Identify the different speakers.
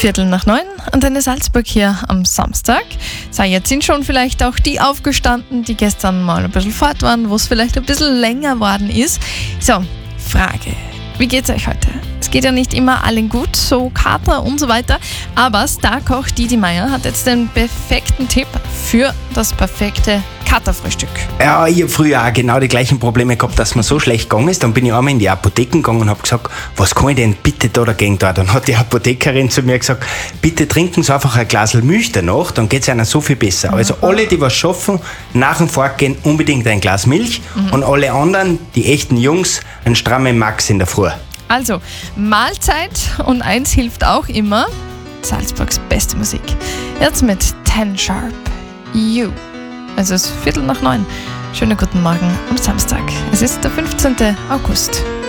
Speaker 1: 8:15 Antenne Salzburg hier am Samstag. So, jetzt sind schon vielleicht auch die aufgestanden, die gestern mal ein bisschen fort waren, wo es vielleicht ein bisschen länger worden ist. So, Frage. Wie geht's euch heute? Es geht ja nicht immer allen gut, so Kater und so weiter, aber Starkoch Didi Meier hat jetzt den perfekten Tipp für das perfekte Katerfrühstück.
Speaker 2: Ja, ich habe früher auch genau die gleichen Probleme gehabt, dass mir so schlecht gegangen ist. Dann bin ich einmal in die Apotheken gegangen und habe gesagt, was kann ich denn bitte da dagegen tun? Dann hat die Apothekerin zu mir gesagt, bitte trinken Sie einfach ein Glas Milch danach, dann geht es Ihnen so viel besser. Also alle, die was schaffen, nach dem Fortgehen unbedingt ein Glas Milch und alle anderen, die echten Jungs, einen strammen Max in der Früh.
Speaker 1: Also, Mahlzeit und eins hilft auch immer, Salzburgs beste Musik. Jetzt mit 10 Sharp, You. Also es ist 8:15. Schönen guten Morgen am Samstag. Es ist der 15. August.